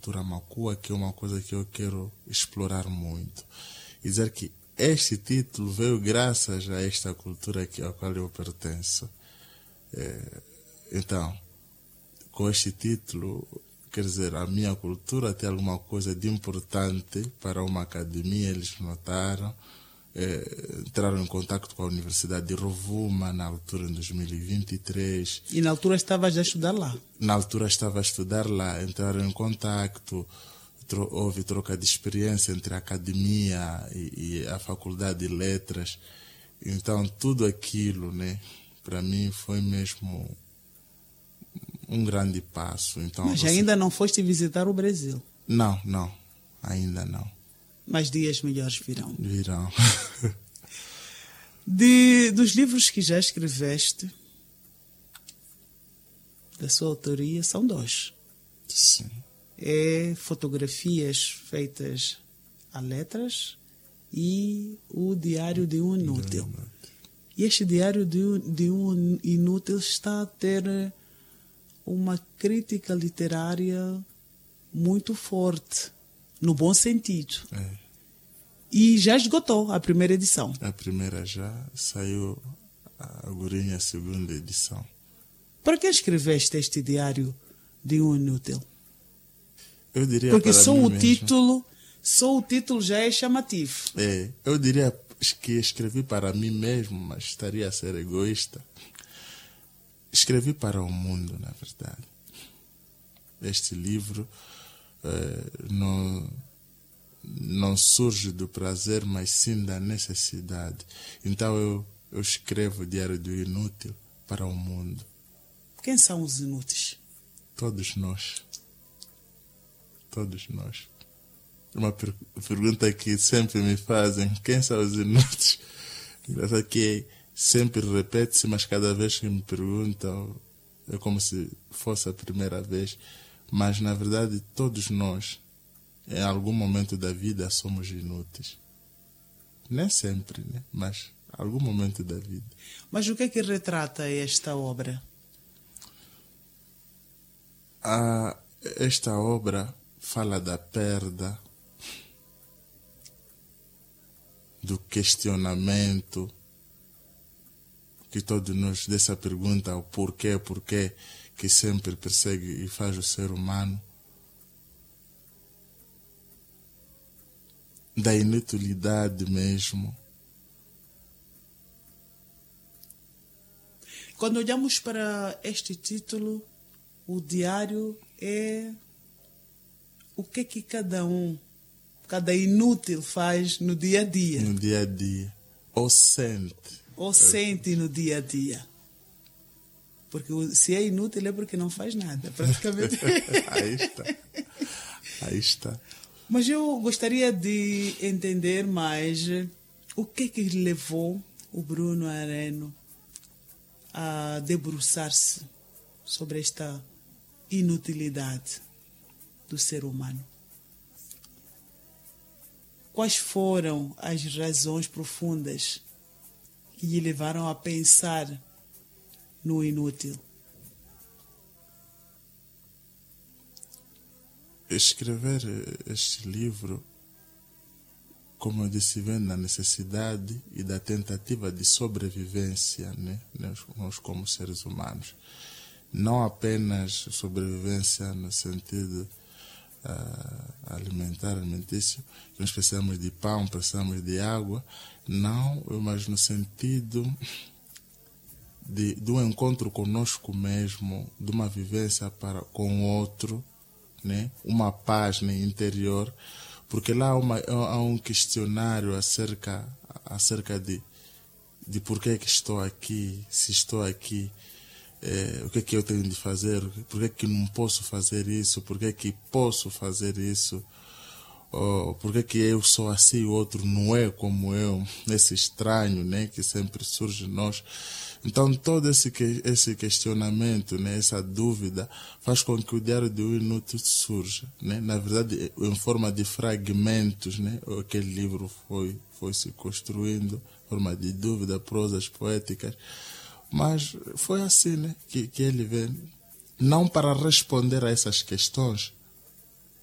cultura macua, que é uma coisa que eu quero explorar muito. E dizer que este título veio graças a esta cultura a qual eu pertenço. Então, com este título, quer dizer, a minha cultura tem alguma coisa de importante para uma academia, eles notaram. Entraram em contato com a Universidade de Rovuma, na altura, em 2023. E na altura estavas a estudar lá? Na altura estava a estudar lá, entraram em contato, houve troca de experiência entre a academia e a Faculdade de Letras. Então, tudo aquilo, né, para mim foi mesmo um grande passo. Então, mas ainda não foste visitar o Brasil? Não, ainda não. Mas dias melhores virão. Virão. Dos livros que já escreveste, da sua autoria, são 2. Sim. Fotografias feitas a letras e o Diário de um Inútil. E este Diário de um Inútil está a ter uma crítica literária muito forte, no bom sentido. E já esgotou a primeira edição. A primeira já saiu, agora a segunda edição. Para que escreveste este Diário de um Inútil? Eu diria porque para só mim o mesmo. título já é chamativo. Eu diria que escrevi para mim mesmo, mas estaria a ser egoísta. Escrevi para o mundo, na verdade. Este livro não surge do prazer, mas sim da necessidade. Então eu escrevo o Diário do Inútil para o mundo. Quem são os inúteis? Todos nós. Todos nós. Uma pergunta que sempre me fazem: quem são os inúteis? Engraçado que sempre repete-se, mas cada vez que me perguntam é como se fosse a primeira vez. Mas, na verdade, todos nós, em algum momento da vida, somos inúteis. Nem sempre, né? Mas em algum momento da vida. Mas o que é que retrata esta obra? Esta obra fala da perda, do questionamento, que todos nós, dessa pergunta, o porquê que sempre persegue e faz o ser humano, da inutilidade mesmo. Quando olhamos para este título, o diário é o que é que cada inútil faz no dia a dia. No dia a dia. Ou sente no dia a dia. Porque se é inútil é porque não faz nada, praticamente. Aí está. Mas eu gostaria de entender mais o que é que levou o Bruno Areno a debruçar-se sobre esta inutilidade do ser humano. Quais foram as razões profundas que lhe levaram a pensar no inútil? Escrever este livro, como eu disse, vem da necessidade e da tentativa de sobrevivência, né? Nós como seres humanos. Não apenas sobrevivência no sentido alimentício, que nós precisamos de pão, precisamos de água, não, mas no sentido de um encontro conosco mesmo, de uma vivência com o outro, né? Uma paz, né, interior, porque lá há um questionário acerca de por que estou aqui, se estou aqui, o que é que eu tenho de fazer, por que é que não posso fazer isso, por que é que posso fazer isso, por que é que eu sou assim e o outro não é como eu, esse estranho, né, que sempre surge em nós. Então todo esse questionamento, né, essa dúvida faz com que o Diário do Inútil surja, né? Na verdade, em forma de fragmentos, né? Aquele livro foi se construindo, em forma de dúvida, prosas poéticas. Mas foi assim, né, que ele vem, não para responder a essas questões,